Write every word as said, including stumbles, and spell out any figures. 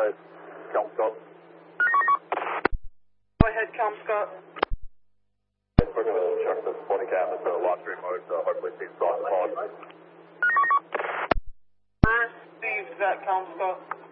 advised, Kelmscott. Go ahead, Kelmscott. We're going to check the spotting cam at the live stream mode, so hopefully see the side of the pod. Received that, Kelmscott.